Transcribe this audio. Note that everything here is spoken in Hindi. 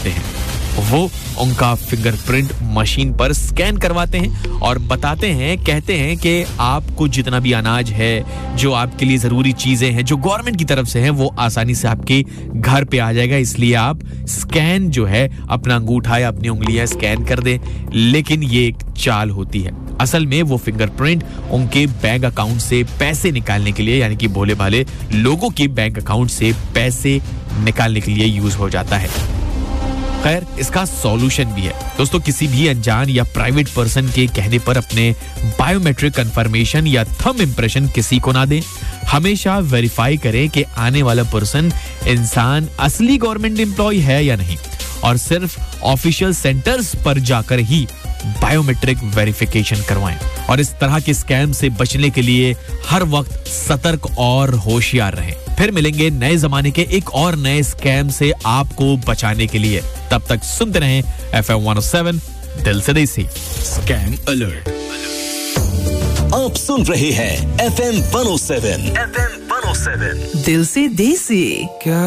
करते हैं, वो उनका फिंगरप्रिंट मशीन पर स्कैन करवाते हैं और बताते हैं, कहते हैं कि आपको जितना भी अनाज है, जो आपके लिए जरूरी चीजें हैं, जो गवर्नमेंट की तरफ से हैं, वो आसानी से आपके घर पे आ जाएगा, इसलिए आप स्कैन जो है अपना अंगूठा या अपनी उंगलियां स्कैन कर दें। लेकिन ये एक चाल होती है। असल में वो फिंगरप्रिंट उनके बैंक अकाउंट से पैसे निकालने के लिए, यानी कि भोले भाले लोगों के बैंक अकाउंट से पैसे निकालने के लिए यूज हो जाता है। खैर, इसका सॉल्यूशन भी है दोस्तों। किसी भी अनजान या प्राइवेट पर्सन के कहने पर अपने बायोमेट्रिक कंफर्मेशन या थंब इंप्रेशन किसी को ना दें। हमेशा वेरीफाई करें कि आने वाला पर्सन इंसान असली गवर्नमेंट एम्प्लॉय है या नहीं, और सिर्फ ऑफिशियल सेंटर्स पर जाकर ही बायोमेट्रिक वेरिफिकेशन करवाएं। और इस तरह के स्कैम से बचने के लिए हर वक्त सतर्क और होशियार रहें। फिर मिलेंगे नए जमाने के एक और नए स्कैम से आपको बचाने के लिए। तब तक सुनते रहें FM 107 दिल से देसी। Scam alert. आप सुन रहे हैं FM 107 दिल से देसी। क्या